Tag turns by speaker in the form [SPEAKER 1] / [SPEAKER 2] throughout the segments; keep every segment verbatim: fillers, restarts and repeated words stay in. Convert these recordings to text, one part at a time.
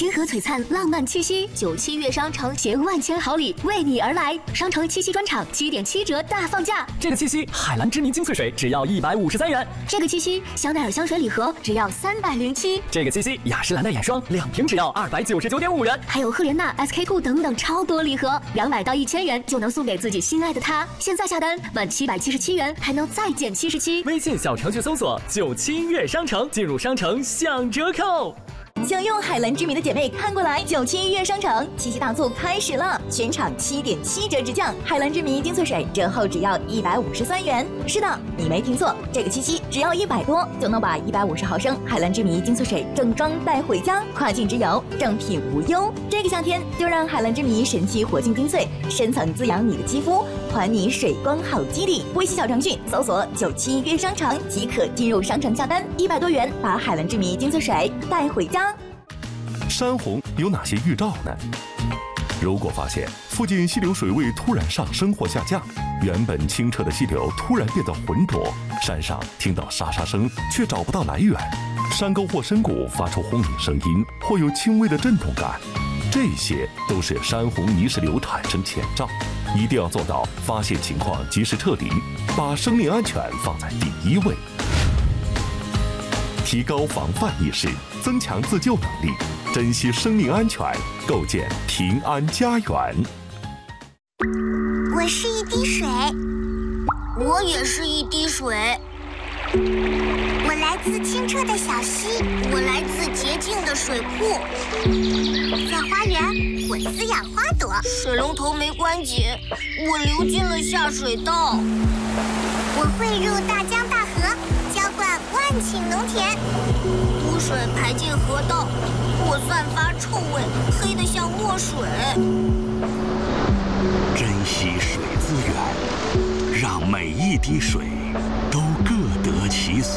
[SPEAKER 1] 清河璀璨浪漫气息，九七月商城携万千好礼为你而来。商城七夕专场七点七折大放价，
[SPEAKER 2] 这个七夕海蓝之谜精粹水只要一百五十三元，
[SPEAKER 1] 这个七夕香奈儿香水礼盒只要三百零七，
[SPEAKER 2] 这个七夕雅诗兰黛眼霜两瓶只要二百九十九点五元，
[SPEAKER 1] 还有赫莲娜 S K two 等等超多礼盒，两百到一千元就能送给自己心爱的他。现在下单满七百七十七元还能再减七十七。
[SPEAKER 2] 微信小程序搜索九七月商城，进入商城享折扣。
[SPEAKER 3] 想用海蓝之谜的姐妹看过来，九七月商城七夕大促开始了，全场七点七折直降，海蓝之谜精粹水折后只要一百五十三元。是的，你没听错，这个七夕只要一百多就能把一百五十毫升海蓝之谜精粹水正装带回家，跨境直邮，正品无忧。这个夏天就让海蓝之谜神奇活性精粹深层滋养你的肌肤，还你水光好肌理。微信小程序搜索九七月商城即可进入商城下单，一百多元把海蓝之谜精粹水带回家。
[SPEAKER 4] 山洪有哪些预兆呢？如果发现附近溪流水位突然上升或下降，原本清澈的溪流突然变得浑浊，山上听到沙沙声却找不到来源，山沟或深谷发出轰鸣声音，或有轻微的震动感，这些都是山洪泥石流产生前兆，一定要做到发现情况及时撤离，把生命安全放在第一位。提高防范意识，增强自救能力，珍惜生命安全，构建平安家园。
[SPEAKER 5] 我是一滴水，
[SPEAKER 6] 我也是一滴水。
[SPEAKER 5] 我来自清澈的小溪，
[SPEAKER 6] 我来自洁净的水库。
[SPEAKER 5] 在花园，我滋养花朵。
[SPEAKER 6] 水龙头没关紧，我流进了下水道。
[SPEAKER 5] 我汇入大江大河，浇灌万顷农田。
[SPEAKER 6] 污水排进河道，我散发臭味，黑得像墨水。
[SPEAKER 7] 珍惜水资源，让每一滴水都各得其所。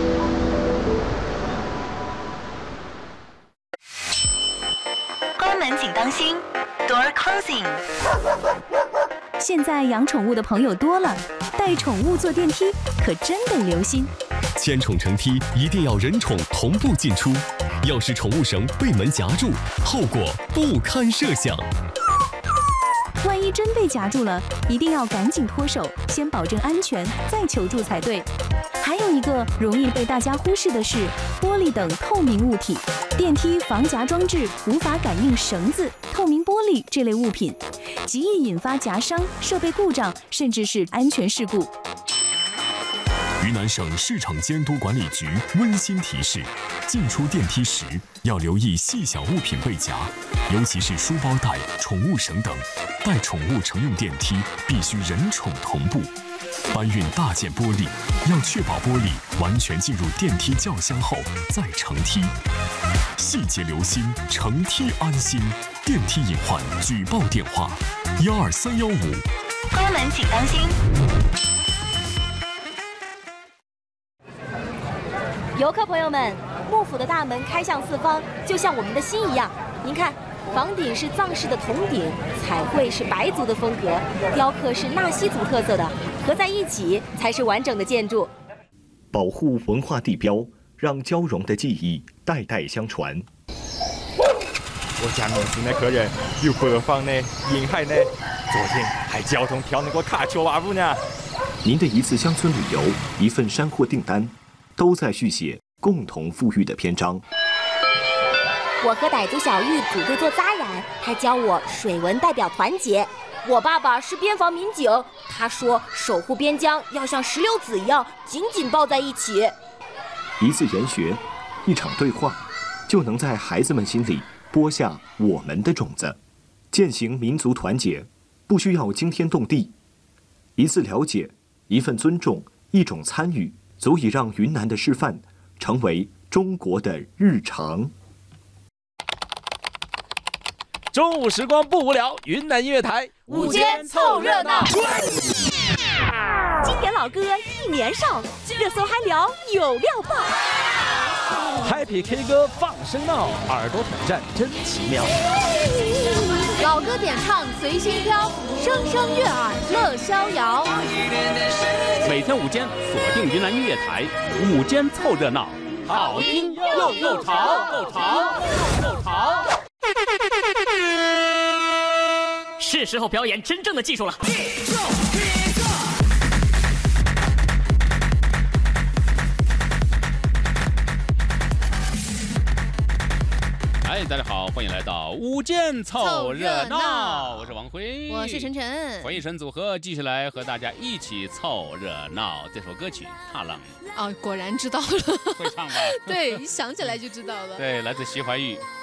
[SPEAKER 3] 关门请当心 ，Door closing。现在养宠物的朋友多了，带宠物坐电梯可真得留心。
[SPEAKER 8] 牵宠乘梯一定要人宠同步进出，要是宠物绳被门夹住，后果不堪设想。
[SPEAKER 3] 万一真被夹住了，一定要赶紧脱手，先保证安全，再求助才对。还有一个容易被大家忽视的是玻璃等透明物体，电梯防夹装置无法感应绳子、透明玻璃这类物品，极易引发夹伤、设备故障，甚至是安全事故。
[SPEAKER 8] 云南省市场监督管理局温馨提示：进出电梯时要留意细小物品被夹，尤其是书包带、宠物绳等。带宠物乘用电梯必须人宠同步。搬运大件玻璃要确保玻璃完全进入电梯轿厢后再乘梯。细节留心，乘梯安心。电梯隐患举报电话：幺二三幺五。
[SPEAKER 3] 关门请当心。游客朋友们，幕府的大门开向四方，就像我们的心一样。您看，房顶是藏式的铜顶，彩绘是白族的风格，雕刻是纳西族特色的，合在一起才是完整的建筑。
[SPEAKER 9] 保护文化地标，让交融的技艺代代相传。
[SPEAKER 10] 我家民宿的客人有北方的、沿海的，昨天还交通跳那个卡丘瓦舞呢。
[SPEAKER 9] 您的一次乡村旅游，一份山货订单，都在续写共同富裕的篇章。
[SPEAKER 3] 我和傣族小玉组队做扎染，他教我水文代表团结。我爸爸是边防民警，他说守护边疆要像石榴籽一样紧紧抱在一起。
[SPEAKER 9] 一次研学，一场对话，就能在孩子们心里播下我们的种子。践行民族团结，不需要惊天动地，一次了解，一份尊重，一种参与，足以让云南的示范成为中国的日常。
[SPEAKER 11] 中午时光不无聊，云南音乐台
[SPEAKER 12] 午间凑热闹。
[SPEAKER 3] 经典老歌一年少，热搜嗨聊有料爆。
[SPEAKER 11] Happy K 歌放声闹，耳朵挑战真奇妙。
[SPEAKER 12] 老歌点唱随心飘，声声悦耳乐逍遥。
[SPEAKER 13] 每天午间锁定云南音乐台，午间凑热闹，好听又又潮，又潮又潮。
[SPEAKER 2] 是时候表演真正的技术了。
[SPEAKER 13] 哎，大家好，欢迎来到午间凑热闹，我是王辉，
[SPEAKER 12] 我是晨晨，
[SPEAKER 13] 黄奕晨组合继续来和大家一起凑热闹。这首歌曲《踏浪》
[SPEAKER 12] 哦，果然知道了，
[SPEAKER 13] 会唱吧？
[SPEAKER 12] 对，一想起来就知道了。
[SPEAKER 13] 对，来自徐怀钰。